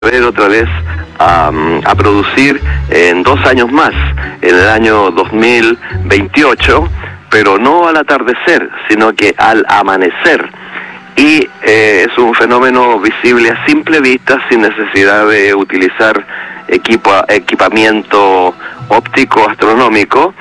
volver otra vez a producir en 2 años más, en el año 2028, pero no al atardecer, sino que al amanecer. Y es un fenómeno visible a simple vista, sin necesidad de utilizar equipamiento óptico astronómico.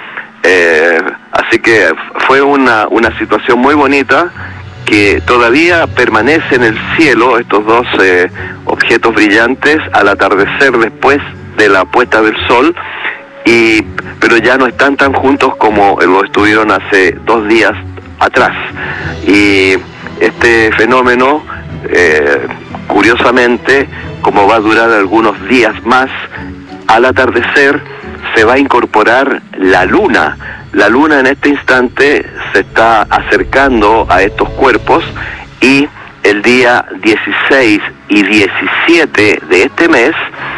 Así que fue una situación muy bonita, que todavía permanece en el cielo, estos dos objetos brillantes, al atardecer después de la puesta del sol, pero ya no están tan juntos como lo estuvieron hace 2 días atrás. Y este fenómeno, curiosamente, como va a durar algunos días más, al atardecer se va a incorporar la luna. La luna en este instante se está acercando a estos cuerpos, y el día 16 y 17 de este mes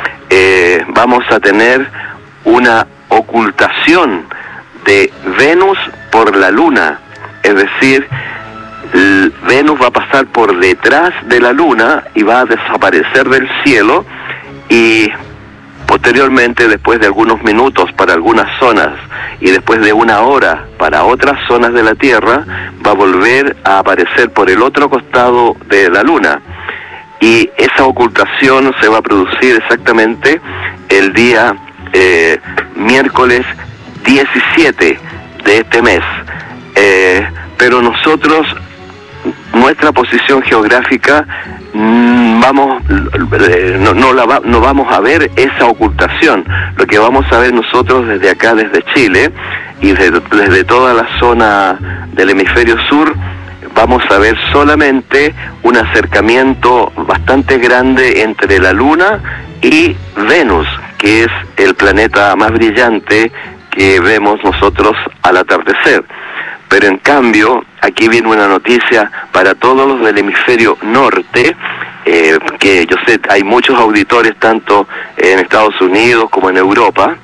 vamos a tener una ocultación de Venus por la luna. Es decir, Venus va a pasar por detrás de la luna y va a desaparecer del cielo, y posteriormente, después de algunos minutos para algunas zonas y después de 1 hora para otras zonas de la Tierra, va a volver a aparecer por el otro costado de la Luna. Y esa ocultación se va a producir exactamente el día miércoles 17 de este mes. Pero nosotros, nuestra posición geográfica, no vamos a ver esa ocultación. Lo que vamos a ver nosotros desde acá, desde Chile, y desde toda la zona del hemisferio sur, vamos a ver solamente un acercamiento bastante grande entre la Luna y Venus, que es el planeta más brillante que vemos nosotros al atardecer. Pero en cambio, aquí viene una noticia para todos los del hemisferio norte, que yo sé, hay muchos auditores tanto en Estados Unidos como en Europa.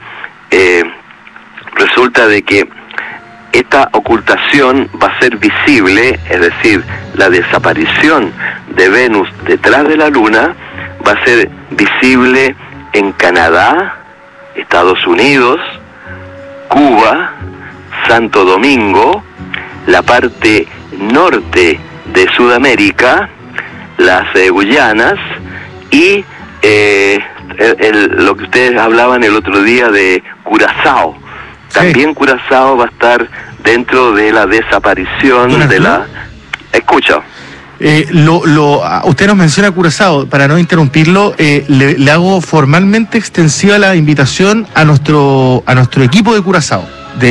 Resulta de que esta ocultación va a ser visible, es decir, la desaparición de Venus detrás de la Luna va a ser visible en Canadá, Estados Unidos, Cuba, Santo Domingo, la parte norte de Sudamérica, las Guyanas, y lo que ustedes hablaban el otro día de Curazao. También sí. Curazao va a estar dentro de la desaparición de la... Escucha. Usted nos menciona Curazao, para no interrumpirlo, le hago formalmente extensiva la invitación a nuestro equipo de Curazao.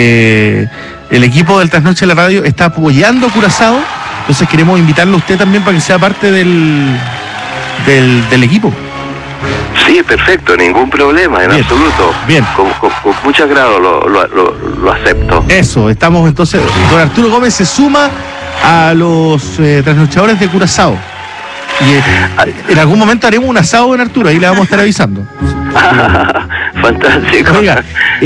El equipo del Trasnoche de la Radio está apoyando a Curazao, entonces queremos invitarlo a usted también para que sea parte del equipo. Sí, perfecto, ningún problema, en absoluto. Bien. Con mucho agrado lo acepto. Eso, estamos entonces, don Arturo Gómez se suma a los trasnochadores de Curazao. Y en algún momento haremos un asado, don Arturo, ahí le vamos a estar avisando. Fantástico. Oiga,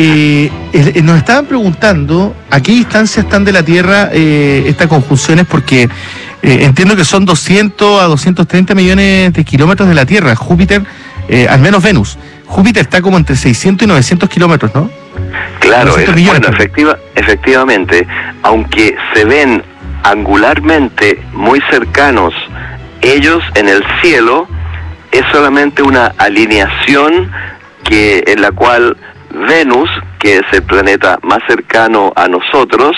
nos estaban preguntando a qué distancia están de la Tierra estas conjunciones, porque entiendo que son 200 a 230 millones de kilómetros de la Tierra. Júpiter, al menos Venus. Júpiter está como entre 600 y 900 kilómetros, ¿no? Claro, efectivamente, aunque se ven angularmente muy cercanos, ellos en el cielo es solamente una alineación en la cual Venus, que es el planeta más cercano a nosotros,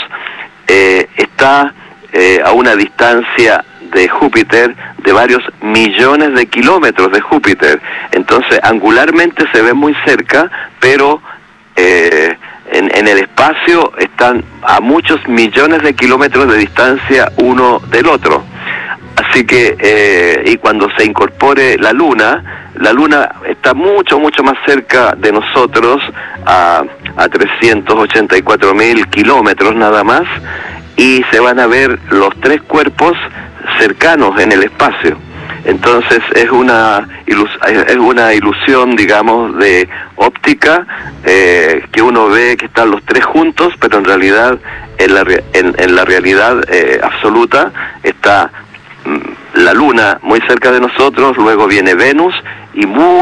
está a una distancia de Júpiter de varios millones de kilómetros de Júpiter. Entonces, angularmente se ven muy cerca, pero en el espacio están a muchos millones de kilómetros de distancia uno del otro. Así que, y cuando se incorpore la Luna está mucho más cerca de nosotros, a 384.000 kilómetros nada más, y se van a ver los 3 cuerpos cercanos en el espacio. Entonces es una ilusión, digamos, de óptica, que uno ve que están los 3 juntos, pero en realidad, en la realidad absoluta, está la Luna muy cerca de nosotros, luego viene Venus y muy